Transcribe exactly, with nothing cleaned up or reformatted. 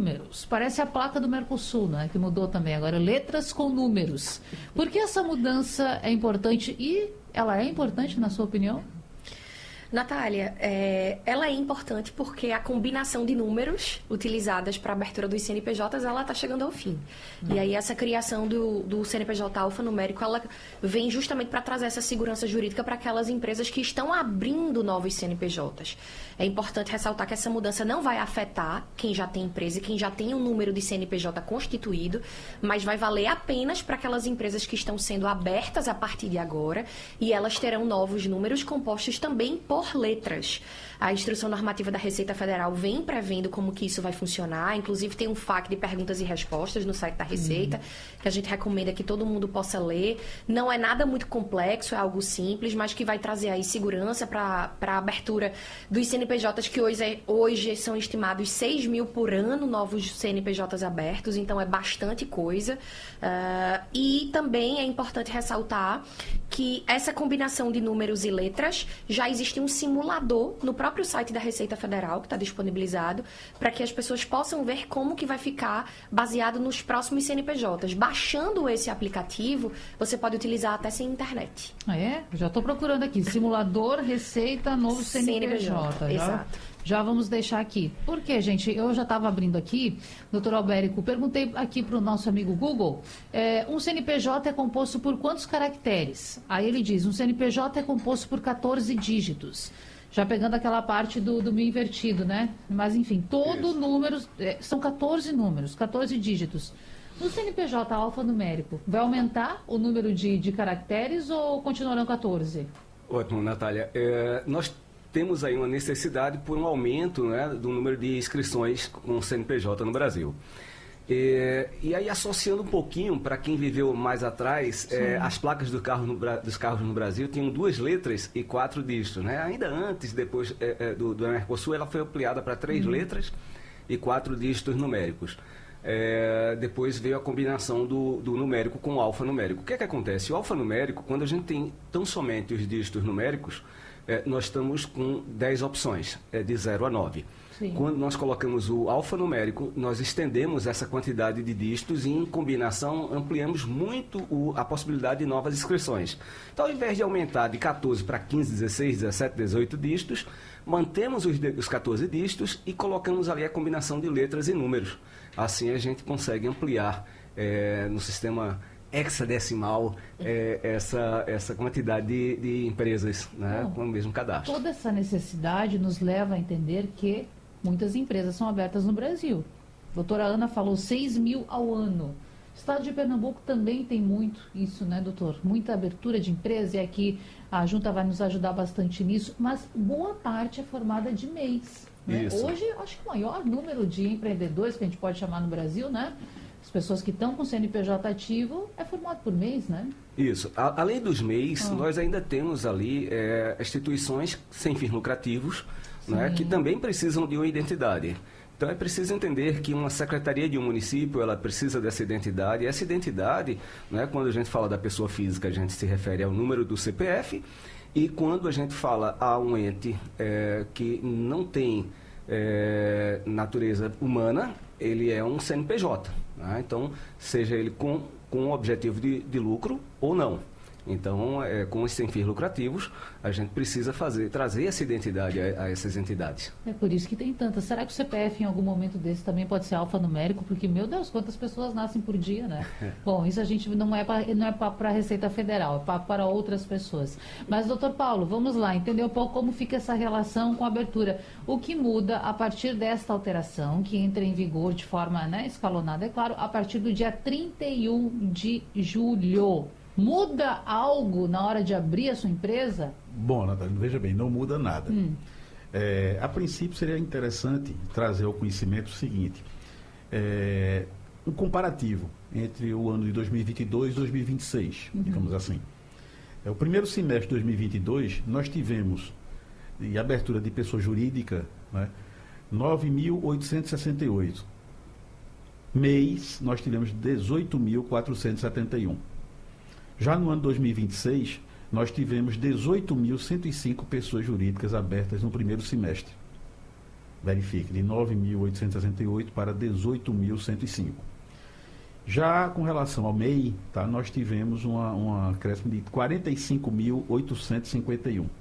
números. Parece a placa do Mercosul, né? Que mudou também. Agora, letras com números. Por que essa mudança é importante e ela é importante, na sua opinião? Natália, é, ela é importante porque a combinação de números utilizadas para a abertura dos C N P Js, ela está chegando ao fim. Hum. E aí essa criação do, do C N P J alfanumérico, ela vem justamente para trazer essa segurança jurídica para aquelas empresas que estão abrindo novos C N P Js. É importante ressaltar que essa mudança não vai afetar quem já tem empresa e quem já tem um número de C N P J constituído, mas vai valer apenas para aquelas empresas que estão sendo abertas a partir de agora, e elas terão novos números compostos também por por letras. A Instrução Normativa da Receita Federal vem prevendo como que isso vai funcionar. Inclusive, tem um F A Q de perguntas e respostas no site da Receita, uhum. que a gente recomenda que todo mundo possa ler. Não é nada muito complexo, é algo simples, mas que vai trazer aí segurança para a abertura dos C N P Js, que hoje, é, hoje são estimados seis mil por ano, novos C N P Js abertos, então é bastante coisa. Uh, e também é importante ressaltar que essa combinação de números e letras, já existe um simulador no próprio site da Receita Federal, que está disponibilizado, para que as pessoas possam ver como que vai ficar baseado nos próximos C N P Js. Baixando esse aplicativo, você pode utilizar até sem internet. Ah, é? Já estou procurando aqui. Simulador, Receita, novo C N P J. C N P J, já, exato. Já vamos deixar aqui. Por quê, gente? Eu já estava abrindo aqui, doutor Albérico, perguntei aqui para o nosso amigo Google, é, um C N P J é composto por quantos caracteres? Aí ele diz, um C N P J é composto por quatorze dígitos. Já pegando aquela parte do, do mil invertido, né? Mas, enfim, todo Isso. número, é, são quatorze números, quatorze dígitos. No C N P J alfanumérico, vai aumentar o número de, de caracteres ou continuarão quatorze? Ótimo, Natália. É, nós temos aí uma necessidade por um aumento, né, do número de inscrições com C N P J no Brasil. É, e aí, associando um pouquinho, para quem viveu mais atrás, é, as placas do carro no, dos carros no Brasil tinham duas letras e quatro dígitos. Né? Ainda antes, depois é, é, do, do Mercosul, ela foi ampliada para três uhum. letras e quatro dígitos numéricos. É, depois veio a combinação do, do numérico com o alfanumérico. O que é que acontece? O alfanumérico, quando a gente tem tão somente os dígitos numéricos, é, nós estamos com dez opções, é, de zero a nove. Sim. Quando nós colocamos o alfanumérico, nós estendemos essa quantidade de dígitos e, em combinação, ampliamos muito o, a possibilidade de novas inscrições. Então, ao invés de aumentar de quatorze para quinze, dezesseis, dezessete, dezoito dígitos, mantemos os, os quatorze dígitos e colocamos ali a combinação de letras e números. Assim, a gente consegue ampliar é, no sistema hexadecimal é, essa, essa quantidade de, de empresas, né, Bom, com o mesmo cadastro. Toda essa necessidade nos leva a entender que muitas empresas são abertas no Brasil. A doutora Ana falou seis mil ao ano. O estado de Pernambuco também tem muito isso, né, doutor? Muita abertura de empresa, e aqui a Junta vai nos ajudar bastante nisso, mas boa parte é formada de M E Is. Né? Hoje, acho que o maior número de empreendedores que a gente pode chamar no Brasil, né? As pessoas que estão com C N P J ativo é formado por M E Is, né? Isso. A, além dos M E Is, ah. nós ainda temos ali é, instituições sem fins lucrativos, né, que também precisam de uma identidade. Então, é preciso entender que uma secretaria de um município, ela precisa dessa identidade. E essa identidade, né, quando a gente fala da pessoa física, a gente se refere ao número do C P F. E quando a gente fala a um ente é, que não tem é, natureza humana, ele é um C N P J. Né? Então, seja ele com, com objetivo de, de lucro ou não. Então, é, com os sem fins lucrativos, a gente precisa fazer, trazer essa identidade a, a essas entidades. É por isso que tem tantas. Será que o C P F, em algum momento desse, também pode ser alfanumérico? Porque, meu Deus, quantas pessoas nascem por dia, né? É. Bom, isso a gente não é para não é para a Receita Federal, é para outras pessoas. Mas, doutor Paulo, vamos lá, entender um pouco como fica essa relação com a abertura. O que muda a partir desta alteração, que entra em vigor de forma, né, escalonada, é claro, a partir do dia trinta e um de julho. Muda algo na hora de abrir a sua empresa? Bom, Natália, veja bem, não muda nada. Hum. É, a princípio, seria interessante trazer ao conhecimento o seguinte, é, um comparativo entre o ano de dois mil e vinte e dois e dois mil e vinte e seis, uhum. digamos assim. É, o primeiro semestre de dois mil e vinte e dois, nós tivemos, de abertura de pessoa jurídica, né, nove mil oitocentos e sessenta e oito. Mês, nós tivemos dezoito mil quatrocentos e setenta e um. Já no ano dois mil e vinte e seis, nós tivemos dezoito mil cento e cinco pessoas jurídicas abertas no primeiro semestre. verifique, de nove mil oitocentos e sessenta e oito para dezoito mil cento e cinco. Já com relação ao M E I, tá, nós tivemos uma, uma acréscimo de quarenta e cinco mil oitocentos e cinquenta e um.